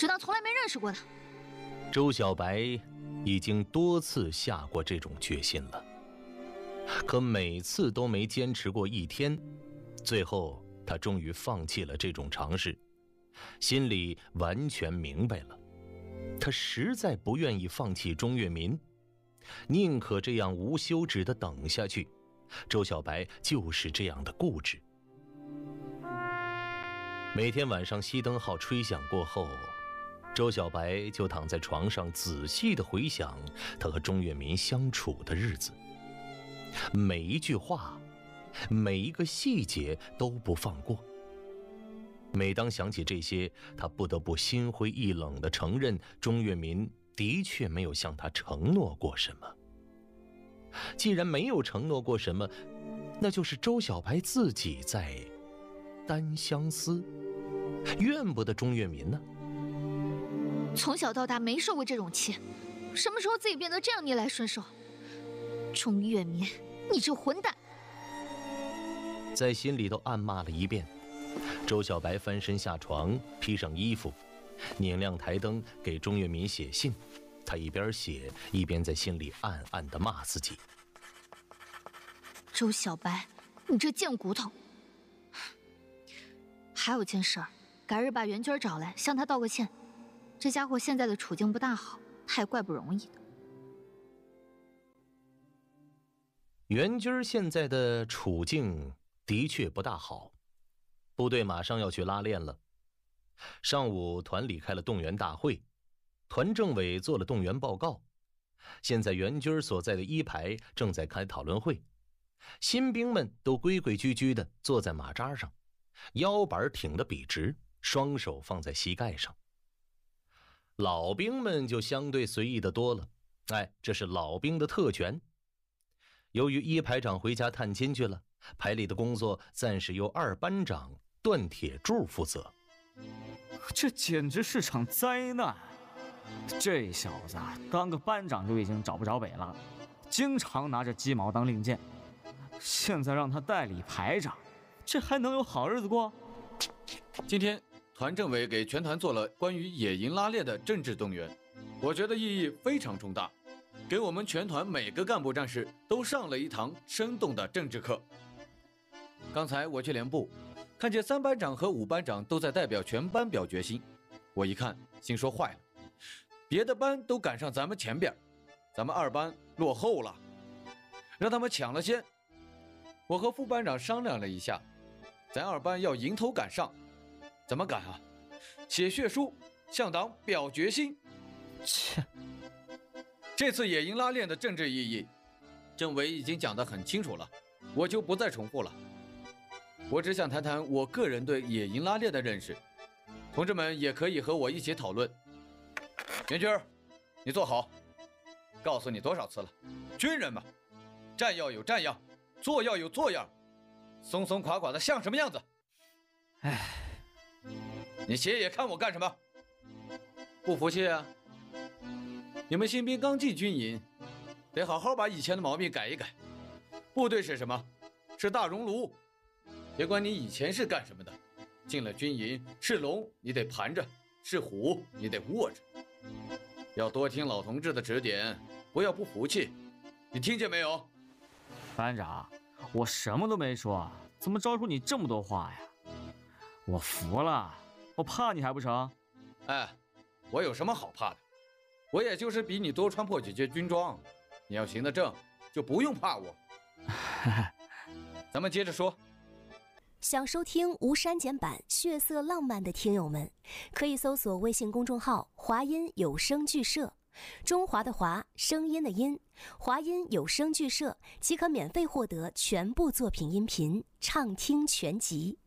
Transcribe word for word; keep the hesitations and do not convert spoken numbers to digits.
就当从来没认识过他。 周小白已经多次下过这种决心了，可每次都没坚持过一天。最后他终于放弃了这种尝试，心里完全明白了，他实在不愿意放弃钟跃民，宁可这样无休止地等下去。周小白就是这样的固执。每天晚上熄灯号吹响过后，周小白就躺在床上仔细地回想他和钟跃民相处的日子，每一句话，每一个细节都不放过。每当想起这些，他不得不心灰意冷地承认，钟跃民的确没有向他承诺过什么。既然没有承诺过什么，那就是周小白自己在单相思，怨不得钟跃民呢。 从小到大没受过这种气，什么时候自己变得这样逆来顺受？钟跃民，你这混蛋！ 在心里都暗骂了一遍。周小白翻身下床，披上衣服，拧亮台灯，给钟跃民写信。他一边写一边在心里暗暗地骂自己： 周小白，你这贱骨头！还有件事儿，改日把袁军找来，向他道个歉。这家伙现在的处境不大好，他也怪不容易的。 袁军现在的处境的确不大好，部队马上要去拉练了。上午团里开了动员大会，团政委做了动员报告。现在袁军所在的一排正在开讨论会，新兵们都规规矩矩地坐在马扎上，腰板挺得笔直，双手放在膝盖上。老兵们就相对随意的多了，哎，这是老兵的特权。由于一排长回家探亲去了，排里的工作暂时由二班长段铁柱负责。 这简直是场灾难！这小子当个班长就已经找不着北了，经常拿着鸡毛当令箭，现在让他代理排长，这还能有好日子过？ 今天团政委给全团做了关于野营拉练的政治动员，我觉得意义非常重大，给我们全团每个干部战士都上了一堂生动的政治课。刚才我去连部，看见三班长和五班长都在代表全班表决心，我一看心说坏了，别的班都赶上咱们前边，咱们二班落后了，让他们抢了先。我和副班长商量了一下，咱二班要迎头赶上。怎么赶啊？写血书，向党表决心。 切！ 这次野营拉练的政治意义，政委已经讲得很清楚了，我就不再重复了。我只想谈谈我个人对野营拉练的认识，同志们也可以和我一起讨论。袁军，你坐好。告诉你多少次了，军人嘛，站要有站样，坐要有坐样，松松垮垮的像什么样子？ 唉， 你斜眼看我干什么？不服气啊？你们新兵刚进军营，得好好把以前的毛病改一改。部队是什么？是大熔炉，别管你以前是干什么的，进了军营，是龙你得盘着，是虎你得卧着。要多听老同志的指点，不要不服气，你听见没有？ 班长，我什么都没说，怎么招出你这么多话呀？我服了，我怕你还不成？ 哎，我有什么好怕的？我也就是比你多穿破几件军装，你要行得正，就不用怕我。咱们接着说。 想收听无删减版血色浪漫的听友们，可以搜索微信公众号华音有声剧社，中华的华，声音的音，华音有声剧社即可免费获得全部作品音频畅听全集。